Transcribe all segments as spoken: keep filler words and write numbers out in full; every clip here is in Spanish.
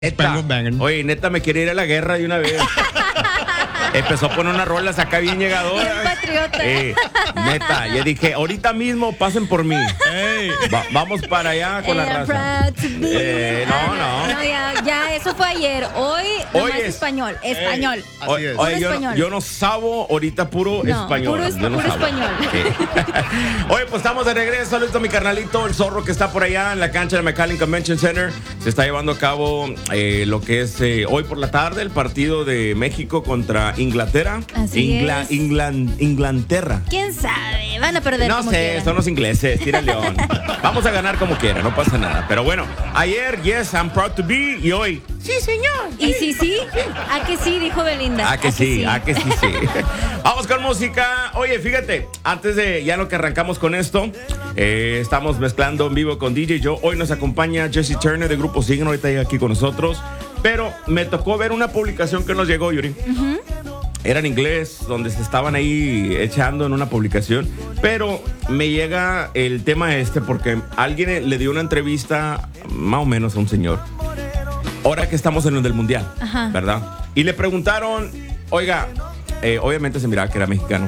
Neta, oye, neta, me quiere ir a la guerra de una vez. Empezó a poner unas rolas acá bien llegadoras. Bien patriota. Eh, neta, yo dije, ahorita mismo pasen por mí. Hey. Va, vamos para allá con la raza. Eh, no, no. No, ya, ya, eso fue ayer. Hoy, Hoy es es español. Español. Oye, Puro oye, yo, español. No, yo no sabo ahorita puro No, español. Puro, es- yo no puro sabo. español. Sí. Oye, pues estamos de regreso. Saludos a mi carnalito, el zorro que está por allá en la cancha de McAllen Convention Center. Se está llevando a cabo eh, lo que es eh, hoy por la tarde el partido de México contra Inglaterra. Así Ingla, es. Inglan, Inglaterra. ¿Quién sabe? Van a perder No como sé, quieran. son los ingleses, tira el león. Vamos a ganar como quiera, no pasa nada. Pero bueno, ayer, yes, I'm proud to be. Y hoy, sí, señor. Y sí, sí, a que sí, dijo Belinda. Ah, que sí, ah, que sí, sí. Vamos con música. Oye, fíjate, antes de ya lo que arrancamos con esto, eh, estamos mezclando en vivo con D J Joe. Hoy nos acompaña Jesse Turner de Grupo Signo, ahorita llega aquí con nosotros. Pero me tocó ver una publicación que nos llegó, Yuri. Uh-huh. Era en inglés, donde se estaban ahí echando en una publicación. Pero me llega el tema este porque alguien le dio una entrevista, más o menos a un señor. Ahora que estamos en lo del mundial, ajá, ¿verdad? Y le preguntaron, oiga, eh, obviamente se miraba que era mexicano.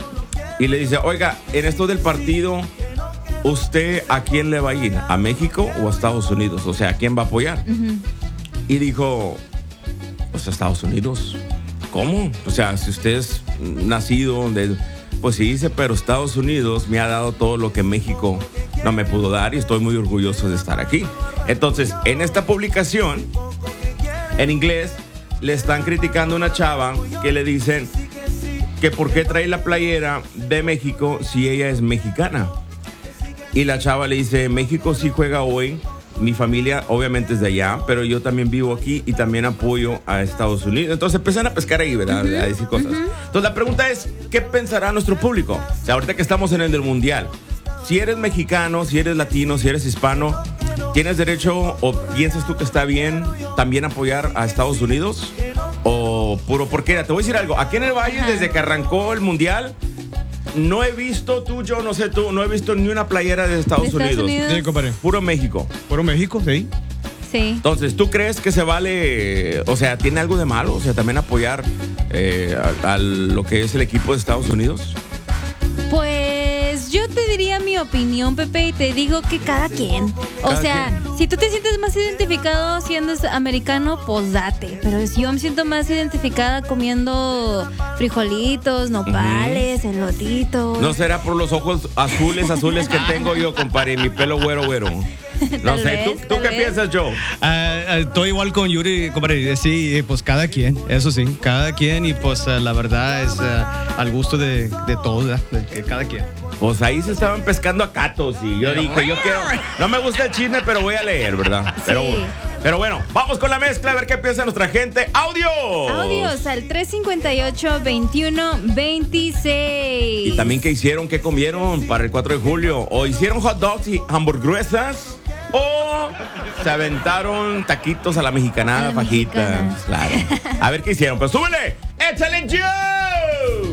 Y le dice, oiga, en esto del partido, ¿usted a quién le va a ir? ¿A México o a Estados Unidos? O sea, ¿a quién va a apoyar? Uh-huh. Y dijo, pues a Estados Unidos. ¿Cómo? O sea, si usted es nacido donde... Pues sí, dice, pero Estados Unidos me ha dado todo lo que México no me pudo dar y estoy muy orgulloso de estar aquí. Entonces, en esta publicación, en inglés, le están criticando a una chava que le dicen que por qué trae la playera de México si ella es mexicana. Y la chava le dice, México sí juega hoy. Mi familia obviamente es de allá, pero yo también vivo aquí y también apoyo a Estados Unidos. Entonces empiezan a pescar ahí, ¿verdad? Uh-huh, a decir cosas. Uh-huh. Entonces la pregunta es, ¿qué pensará nuestro público? O sea, ahorita que estamos en el del mundial, si eres mexicano, si eres latino, si eres hispano, ¿tienes derecho o piensas tú que está bien también apoyar a Estados Unidos? O puro, porque te voy a decir algo, aquí en el Valle, uh-huh, desde que arrancó el mundial, no he visto tú, yo no sé tú, no he visto ni una playera de Estados, ¿De Estados Unidos. Unidos? Sí, compadre. Puro México. Puro México, sí. Sí. Entonces, ¿tú crees que se vale, o sea, tiene algo de malo, o sea, también apoyar eh, a, a lo que es el equipo de Estados Unidos? Pues yo te diría mi opinión, Pepe, y te digo que cada quien. O Cada sea, quien. si tú te sientes más identificado siendo americano, pues date. Pero si yo me siento más identificada comiendo frijolitos, nopales, uh-huh, elotitos. ¿No será por los ojos azules, azules que tengo yo, compadre, y mi pelo güero, güero? No sé, vez, ¿tú, tú qué vez. piensas, Joe? Uh, estoy igual con Yuri, compadre. Sí, pues cada quien, eso sí, cada quien. Y pues uh, la verdad es uh, al gusto de, de todos, ¿verdad? De, de cada quien. Pues ahí se estaban pescando a catos y yo dije, yo quiero, no me gusta el chisme, pero voy a leer, ¿verdad? Sí. Pero, pero bueno, vamos con la mezcla a ver qué piensa nuestra gente. ¡Audios! Audios al tres cinco ocho, veintiuno, veintiséis. Y también qué hicieron, qué comieron para el cuatro de julio. O hicieron hot dogs y hamburguesas. O se aventaron taquitos a la mexicanada, A la fajitas. mexicana. Claro. A ver qué hicieron. Pero súbele. ¡Échale, Joe!